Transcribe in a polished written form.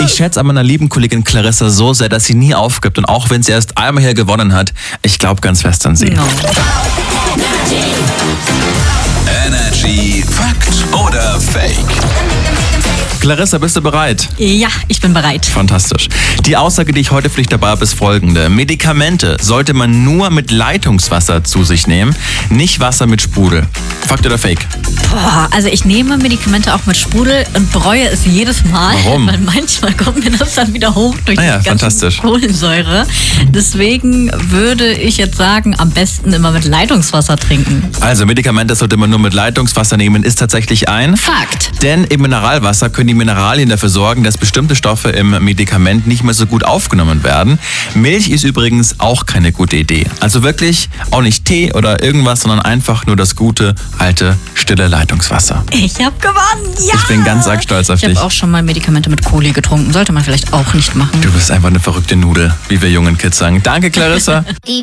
Ich schätze an meiner lieben Kollegin Clarissa so sehr, dass sie nie aufgibt. Und auch wenn sie erst einmal hier gewonnen hat, ich glaube ganz fest an sie. No. Energy Fakt oder Fake? Clarissa, bist du bereit? Ja, ich bin bereit. Fantastisch. Die Aussage, die ich heute für dich dabei habe, ist folgende. Medikamente sollte man nur mit Leitungswasser zu sich nehmen, nicht Wasser mit Sprudel. Fakt oder Fake? Boah, also ich nehme Medikamente auch mit Sprudel und bereue es jedes Mal. Warum? Weil manchmal kommt mir das dann wieder hoch durch die ganze fantastisch. Kohlensäure. Deswegen würde ich jetzt sagen, am besten immer mit Leitungswasser trinken. Also Medikamente sollte man nur mit Leitungswasser nehmen, ist tatsächlich ein Fakt. Denn im Mineralwasser können die Mineralien dafür sorgen, dass bestimmte Stoffe im Medikament nicht mehr so gut aufgenommen werden. Milch ist übrigens auch keine gute Idee. Also wirklich auch nicht Tee oder irgendwas, sondern einfach nur das gute, alte, stille Leitungswasser. Ich habe gewonnen, ja! Ich bin ganz arg stolz auf Ich dich. habe auch schon mal Medikamente mit Kohli getrunken. Sollte man vielleicht auch nicht machen. Du bist einfach eine verrückte Nudel, wie wir jungen Kids sagen. Danke, Clarissa.